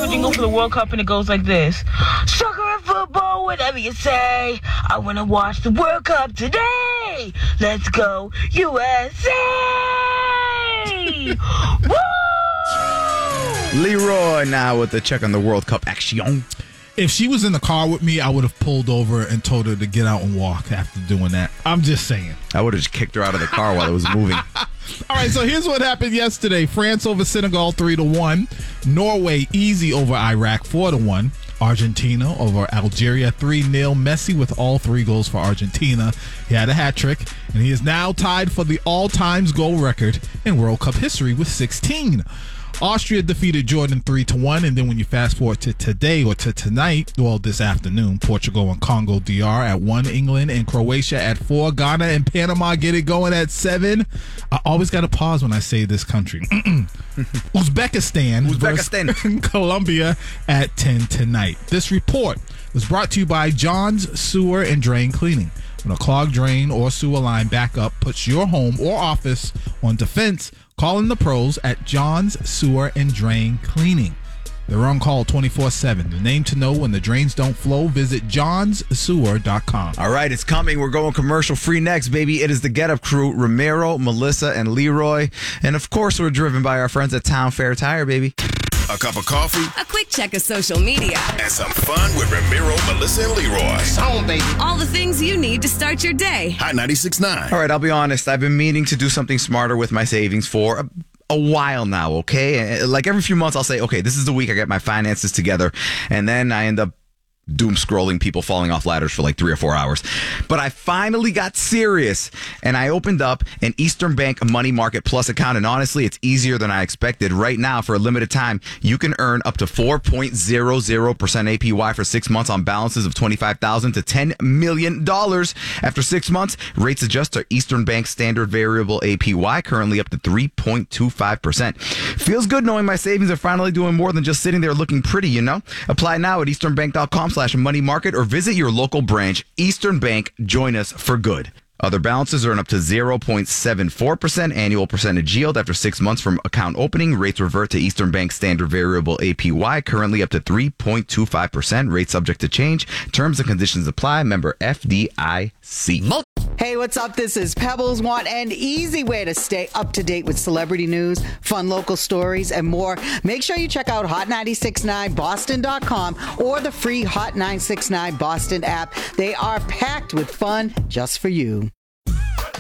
the jingle for the World Cup, and it goes like this. Soccer and football, whatever you say. I want to watch the World Cup today. Let's go, USA! Woo! Leroy now with the check on the World Cup action. If she was in the car with me, I would have pulled over and told her to get out and walk after doing that. I'm just saying. I would have just kicked her out of the car while it was moving. All right, so here's what happened yesterday. France over Senegal 3-1. Norway easy over Iraq 4-1. Argentina over Algeria 3-0. Messi with all 3 goals for Argentina. He had a hat trick, and he is now tied for the all-time goal record in World Cup history with 16. Austria defeated Jordan 3-1, and then when you fast forward to today or to tonight, well, this afternoon, Portugal and Congo DR at 1, England and Croatia at 4, Ghana and Panama get it going at 7. I always got to pause when I say this country. Uzbekistan versus Colombia at 10 tonight. This report was brought to you by John's Sewer and Drain Cleaning. When a clogged drain or sewer line backup puts your home or office on defense, call in the pros at John's Sewer and Drain Cleaning. They're on call 24/7. The name to know when the drains don't flow, visit johnssewer.com. All right, it's coming. We're going commercial free next, baby. It is the Get Up Crew, Ramiro, Melissa, and Leroy. And of course, we're driven by our friends at Town Fair Tire, baby. A cup of coffee, a quick check of social media, and some fun with Ramiro, Melissa, and Leroy. Home, baby. All the things you need to start your day. Hot 96.9. All right, I'll be honest. I've been meaning to do something smarter with my savings for a while now, okay? Like every few months, I'll say, okay, this is the week I get my finances together, and then I end up doom scrolling people falling off ladders for like 3 or 4 hours. But I finally got serious, and I opened up an Eastern Bank Money Market Plus account, and honestly, it's easier than I expected. Right now, for a limited time, you can earn up to 4.00% APY for 6 months on balances of $25,000 to $10 million. After 6 months, rates adjust to Eastern Bank Standard Variable APY, currently up to 3.25%. Feels good knowing my savings are finally doing more than just sitting there looking pretty, you know? Apply now at easternbank.com/money market or visit your local branch. Eastern Bank, join us for good. Other balances earn up to 0.74% annual percentage yield after 6 months from account opening. Rates revert to Eastern Bank Standard Variable APY, currently up to 3.25%. Rates subject to change. Terms and conditions apply. Member FDIC. Hey, what's up? This is Pebbles. Want an easy way to stay up to date with celebrity news, fun local stories, and more? Make sure you check out hot969boston.com or the free Hot 969 Boston app. They are packed with fun just for you.